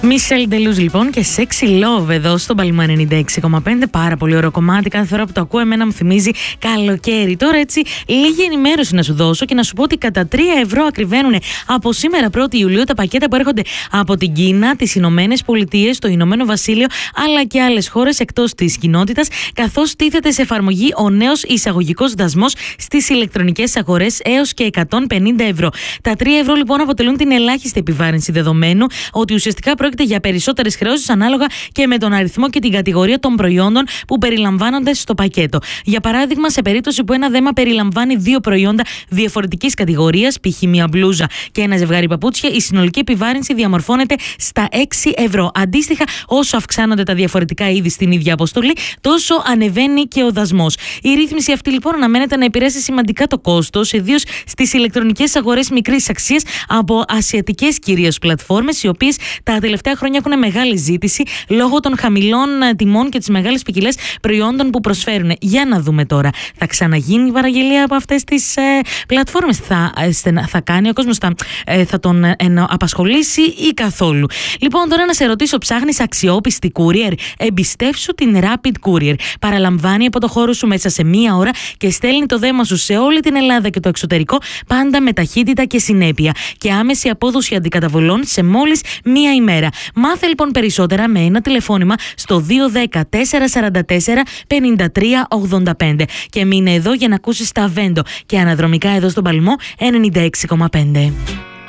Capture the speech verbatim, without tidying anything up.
Μισελ Ντελούζ λοιπόν και Sexy Love εδώ στον Παλμό ενενήντα έξι κόμμα πέντε. Πάρα πολύ ωραίο κομμάτι. Κάθε φορά που το ακούω, εμένα μου θυμίζει καλοκαίρι. Τώρα έτσι, λίγη ενημέρωση να σου δώσω και να σου πω ότι κατά τρία ευρώ ακριβένουν από σήμερα πρώτη Ιουλίου τα πακέτα που έρχονται από την Κίνα, τις Ηνωμένες Πολιτείες, το Ηνωμένο Βασίλειο αλλά και άλλες χώρες εκτός της κοινότητας, καθώς τίθεται σε εφαρμογή ο νέος εισαγωγικός δασμός στις ηλεκτρονικές αγορές έως και εκατόν πενήντα ευρώ. Τα τρία ευρώ λοιπόν αποτελούν την ελάχιστη επιβάρυνση, δεδομένου ότι ουσιαστικά πρόκειται για περισσότερες χρεώσεις ανάλογα και με τον αριθμό και την κατηγορία των προϊόντων που περιλαμβάνονται στο πακέτο. Για παράδειγμα, σε περίπτωση που ένα δέμα περιλαμβάνει δύο προϊόντα διαφορετικής κατηγορίας, π.χ. μία μπλούζα και ένα ζευγάρι παπούτσια, η συνολική επιβάρυνση διαμορφώνεται στα έξι ευρώ. Αντίστοιχα, όσο αυξάνονται τα διαφορετικά είδη στην ίδια αποστολή, τόσο ανεβαίνει και ο δασμός. Η ρύθμιση αυτή λοιπόν αναμένεται να επηρεάσει σημαντικά το κόστος, ιδίως στις ηλεκτρονικές αγορές μικρής αξίας από ασιατικές κυρίως πλατφόρμες, οι οποίες τα τελευταία χρόνια έχουν μεγάλη ζήτηση λόγω των χαμηλών τιμών και τις μεγάλες ποικιλές προϊόντων που προσφέρουν. Για να δούμε τώρα, θα ξαναγίνει η παραγγελία από αυτές τις ε, πλατφόρμες, θα, ε, θα κάνει ο κόσμος, θα, ε, θα τον ε, απασχολήσει ή καθόλου? Λοιπόν, τώρα να σε ρωτήσω, ψάχνεις αξιόπιστη courier? Εμπιστεύσου την Rapid Courier. Παραλαμβάνει από το χώρο σου μέσα σε μία ώρα και στέλνει το δέμα σου σε όλη την Ελλάδα και το εξωτερικό, πάντα με ταχύτητα και συνέπεια και άμεση απόδοση αντικαταβολών σε μόλις μία ημέρα. Μάθε λοιπόν περισσότερα με ένα τηλεφώνημα στο δύο ένα μηδέν τέσσερα τέσσερα τέσσερα πέντε τρία ογδόντα πέντε και μείνε εδώ για να ακούσεις τα Vendo και αναδρομικά εδώ στον Παλμό ενενήντα έξι κόμμα πέντε.